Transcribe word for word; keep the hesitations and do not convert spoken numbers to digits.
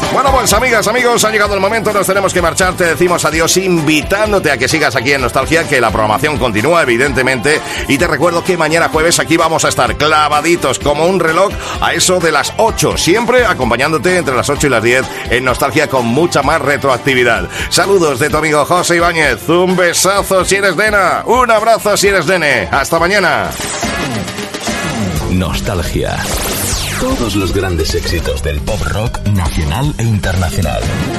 Bueno, pues amigas, amigos, ha llegado el momento, nos tenemos que marchar, te decimos adiós invitándote a que sigas aquí en Nostalgia, que la programación continúa evidentemente, y te recuerdo que mañana jueves aquí vamos a estar clavaditos como un reloj a eso de las ocho, siempre acompañándote entre las ocho y las diez en Nostalgia con mucha más retroactividad. Saludos de tu amigo José Ibáñez, un besazo si eres nena, un abrazo si eres nene, hasta mañana. Nostalgia. Todos los grandes éxitos del pop rock nacional e internacional.